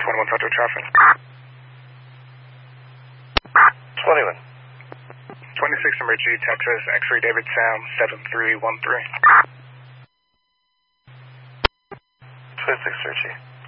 21 Central traffic. 21. 26 number G, Texas, X-ray David Sam, 7313. 26 Richie.